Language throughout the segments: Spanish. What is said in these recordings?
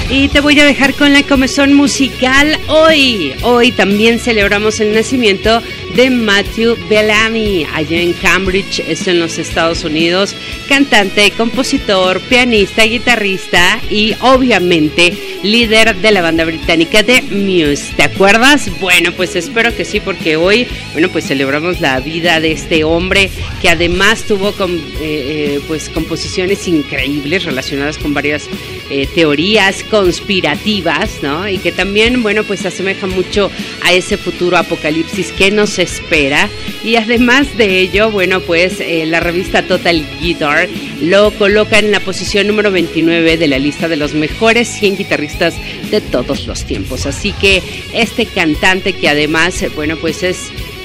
Y te voy a dejar con la comezón musical. Hoy también celebramos el nacimiento de Matthew Bellamy, allá en Cambridge, esto en los Estados Unidos. Cantante, compositor, pianista, guitarrista y obviamente líder de la banda británica de Muse. ¿Te acuerdas? Bueno, pues espero que sí, porque hoy, pues celebramos la vida de este hombre que además tuvo composiciones increíbles relacionadas con varias teorías conspirativas, ¿no? Y que también, pues asemeja mucho a ese futuro apocalipsis que nos espera. Y además de ello, la revista Total Guitar lo coloca en la posición número 29 de la lista de los mejores 100 guitarristas de todos los tiempos. Así que este cantante que además, es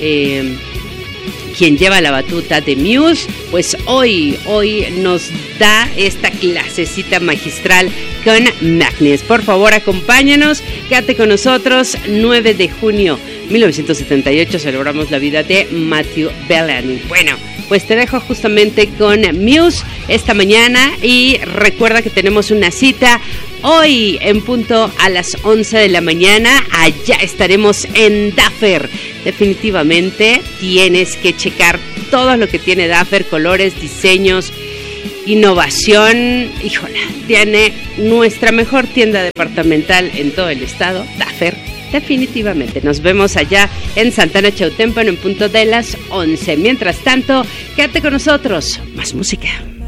quien lleva la batuta de Muse, pues hoy nos da esta clasecita magistral con Magnus. Por favor, acompáñanos, quédate con nosotros. 9 de junio 1978 celebramos la vida de Matthew Bellamy. Pues te dejo justamente con Muse esta mañana y recuerda que tenemos una cita hoy en punto a las 11 de la mañana. Allá estaremos en Duffer. Definitivamente tienes que checar todo lo que tiene Duffer, colores, diseños, innovación. Híjole, tiene nuestra mejor tienda departamental en todo el estado, Duffer. Definitivamente, nos vemos allá en Santana Chautempan en punto de las 11. Mientras tanto, quédate con nosotros, más música.